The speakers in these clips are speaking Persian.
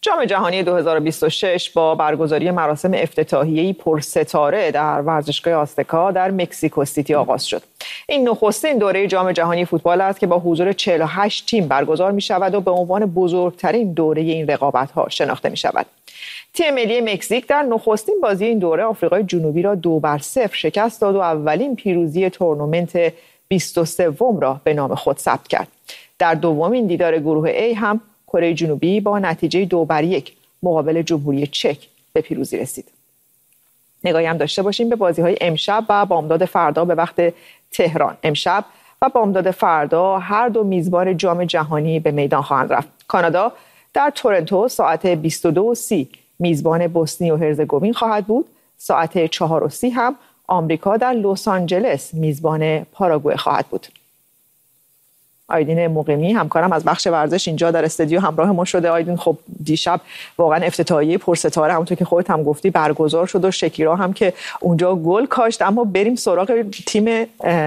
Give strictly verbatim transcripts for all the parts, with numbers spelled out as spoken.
جام جهانی دو هزار و بیست و شش با برگزاری مراسم افتتاحیه‌ای پرستاره در ورزشگاه آزتکا در مکزیکو سیتی آغاز شد. این نخستین دوره جام جهانی فوتبال است که با حضور چهل و هشت تیم برگزار می‌شود و به عنوان بزرگترین دوره این رقابت‌ها شناخته می‌شود. تیم ملی مکزیک در نخستین بازی این دوره آفریقای جنوبی را دو بر صفر شکست داد و اولین پیروزی تورنمنت بیست و سوم را به نام خود ثبت کرد. در دومین دیدار گروه A هم کره جنوبی با نتیجه دو بر یک مقابل جمهوری چک به پیروزی رسید. نگاهی هم داشته باشیم به بازی‌های امشب و بامداد فردا به وقت تهران. امشب و بامداد فردا هر دو میزبان جام جهانی به میدان خواهند رفت. کانادا در تورنتو ساعت بیست و دو و سی میزبان بوسنی و هرزگوین خواهد بود. ساعت چهار و سی هم آمریکا در لس آنجلس میزبان پاراگوئه خواهد بود. آیدین مقیمی همکارم از بخش ورزش اینجا در استودیو همراه ما شده. آیدین، خب دیشب واقعا افتتاحیه پرستاره همونطور که خودت هم گفتی برگزار شد و شکیرا هم که اونجا گل کاشت. اما بریم سراغ تیم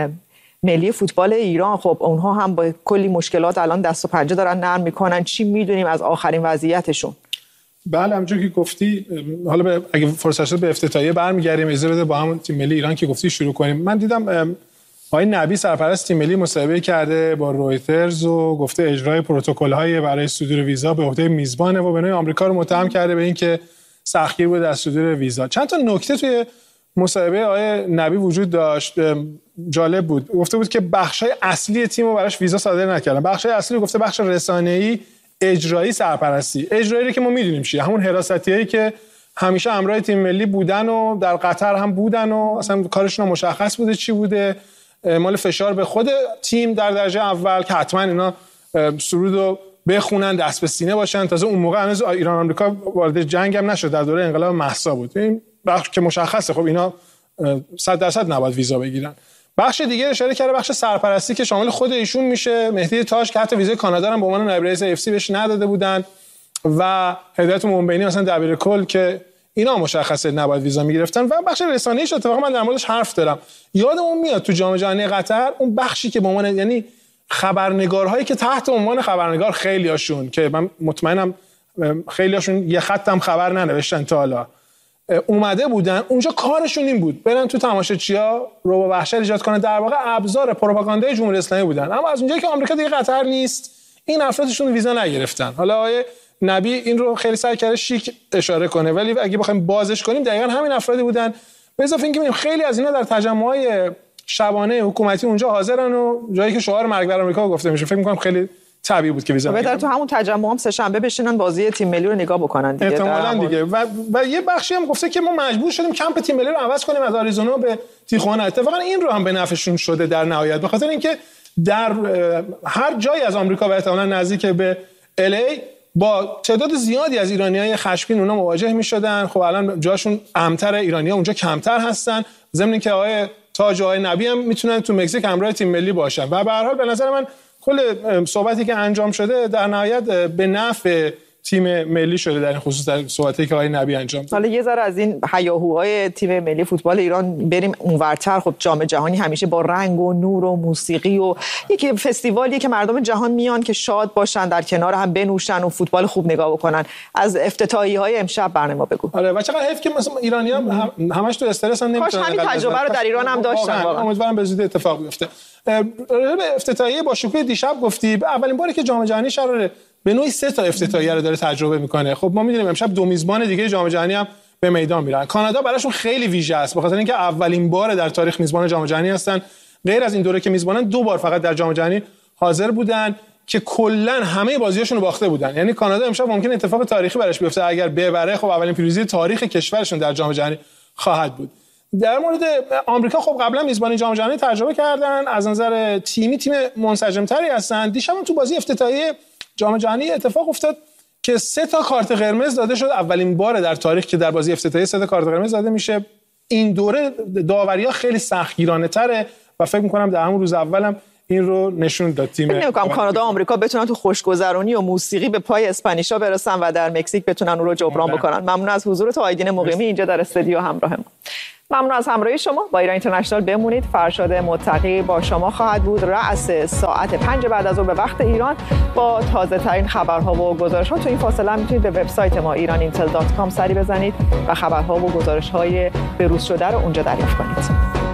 ملی فوتبال ایران. خب اونها هم با کلی مشکلات الان دست و پنجه دارن نرم میکنن. چی میدونیم از آخرین وضعیتشون؟ بله، همونجور که گفتی، حالا اگه فرصت شد به افتتاحیه برمیگردیم. اجازه بده با همون تیم ملی ایران که گفتی شروع کنیم. من دیدم آقای نبی سرپرست تیم ملی مصاحبه کرده با رویترز و گفته اجرای پروتکل‌های برای صدور ویزا به عهده میزبانه و به نوعی آمریکا رو متهم کرده به اینکه سختگیر بوده در صدور ویزا. چند تا نکته توی مصاحبه آقای نبی وجود داشت، جالب بود. گفته بود که بخشای اصلی تیمو براش ویزا صادر نکردن. بخشای اصلی گفته بخش رسانه‌ای، اجرایی، سرپرستی. اجرایی رو که ما میدونیم چیه، همون حراستیایی که همیشه همراه تیم ملی بودن و در قطر هم بودن و اصلا کارشون مشخص بوده چی بوده، مال فشار به خود تیم در درجه اول که حتما اینا سرود رو بخونن، دست به سینه باشن. تازه اون موقع هنوز ایران آمریکا وارد جنگ هم نشد، در دوره انقلاب مهسا بود. این بخش که مشخصه خب اینا صد درصد نباید ویزا بگیرن. بخش دیگه اشاره کرده بخش سرپرستی که شامل خود ایشون میشه، مهدی تاج که حتی ویزای کانادا رو به عنوان نایب رئیس اف سی بهش نداده بودن و هدایت منبعینی مثلا دبیر کل که اینا مشخصه نباید ویزا میگرفتن. و بخش رسانه‌ایش اتفاقا من در موردش حرف دارم. یادمون میاد تو جام جهانی قطر اون بخشی که به عنوان یعنی خبرنگارهایی که تحت عنوان خبرنگار خیلیاشون که من مطمئنم خیلیاشون یه خط هم خبر ننوشتن تا حالا اومده بودن اونجا، کارشون این بود برن تو تماشاچی‌ها رو با وحشت ایجاد کنن، در واقع ابزار پروپاگاندای جمهوری اسلامی بودن. اما از اونجایی که آمریکا دیگه قطر نیست، این افرادشون ویزا نگرفتن. حالا آقای نبی این رو خیلی سعی کرده شیک اشاره کنه، ولی اگه بخوایم بازش کنیم دقیقاً همین افرادی بودن. به اضافه اینکه می‌بینیم خیلی از اینا در تجمع‌های شبانه حکومتی اونجا حاضرن و جایی که شعار مرگ بر آمریکا گفته میشه، فکر می‌کنم خیلی طبیعی بود که ویزا بهتره تو همون تجمع هم سه شنبه بشینن بازی تیم ملی رو نگاه بکنن دیگه. احتمالاً دیگه. و, و یه بخشی هم گفته که ما مجبور شدیم کمپ تیم ملی رو عوض کنیم از آریزونا به تیخوانا. اتفاقا این رو هم به نفعشون شده در نهایت، به خاطر اینکه در هر جایی از آمریکا و احتمالاً نزدیک به ال ای با تعداد زیادی از ایرانیای خشمگین اونها مواجه می‌شدن. خب الان جاشون امتر، ایرانی‌ها اونجا کمتر هستن، ضمن اینکه آقای تاج و آقای نبی هم میتونن تو مکزیک همراه تیم ملی باشن. و به هر حال به نظر من کل صحبتی که انجام شده در نهایت به نفع تیم ملی شده در این خصوص، در صحبتی که آقای نبی انجام داد. حالا یه ذره از این هیاهوهای تیم ملی فوتبال ایران بریم اونورتر. خب جام جهانی همیشه با رنگ و نور و موسیقی و یک فستیوالیه که مردم جهان میان که شاد باشن، در کنار هم بنوشن و فوتبال خوب نگاه بکنن. از افتتاحیه‌های امشب برنامه بگو. آره و چقدر حیف که مثلا ایرانی‌ها هم همش تو استرس هم نمیتونن. کاش همین تجربه رو در ایران هم داشتن. واقعا امیدوارم به زودی اتفاق بیفته. به افتتاحیه با شکوه دیشب گفتی اولین باری که جام جهانی شراره به نوعی سه تا افتتاحیه رو داره تجربه میکنه. خب ما میدونیم امشب دو میزبان دیگه جام جهانی هم به میدان میرن. کانادا براشون خیلی ویژه است به خاطر اینکه اولین بار در تاریخ میزبان جام جهانی هستن. غیر از این دوره که میزبانن دو بار فقط در جام جهانی حاضر بودن که کلا همه بازیاشون رو باخته بودن. یعنی کانادا امشب ممکن اتفاق تاریخی براش بیفته اگر ببره. خب اولین پیروزی تاریخ کشورشون در جام جهانی خواهد بود. در مورد آمریکا خب قبلا میزبانی جام جهانی تجربه کردن، از نظر تیمی تیم منسجم‌تری هستن. دیشب تو بازی افتتاحیه جام جهانی اتفاق افتاد که سه تا کارت قرمز داده شد. اولین بار در تاریخ که در بازی افتتاحیه سه تا کارت قرمز داده میشه. این دوره داوری‌ها خیلی سختگیرانه‌تره و فکر می‌کنم در همون روز اولم این رو نشون داد تیم. فکر نمی‌کنم کانادا و آمریکا بتونن تو خوشگذرونی و موسیقی به پای اسپانیشا برسن و در مکزیک بتونن اون رو جبران بکنن. ممنون از حضورت آیدین مقیمی اینجا در استودیو همراه ما. ممنون از همراهی شما با ایران اینترنشنال. بمونید. فرشاد متقی با شما خواهد بود رأس ساعت پنج بعد از ظهر به وقت ایران با تازه ترین خبرها و گزارش‌ها. تو این فاصله میتونید به وبسایت ما ایران اینتل دات کام سری بزنید و خبرها و گزارش‌های بروز شده رو اونجا دریافت کنید.